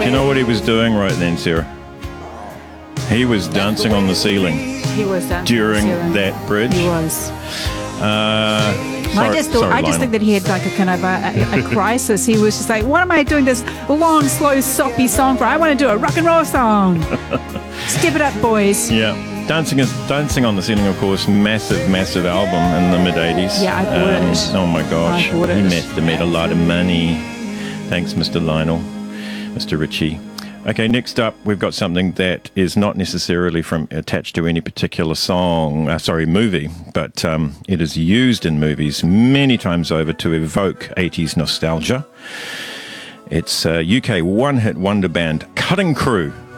you know what he was doing right then, Sarah? He was dancing on the ceiling. He was dancing during that bridge. He was. I just think that he had like a kind of a crisis. He was just like, what am I doing this long, slow, soppy song for? I want to do a rock and roll song. Step it up, boys. Yeah. Dancing on the Ceiling, of course, massive album in the mid-'80s. Yeah, I bought it. Oh my gosh. He must have made a lot of money. Thanks, Mr. Lionel, Mr. Ritchie. Okay, next up, we've got something that is not necessarily attached to any particular movie, but it is used in movies many times over to evoke 80s nostalgia. It's UK one-hit wonder band Cutting Crew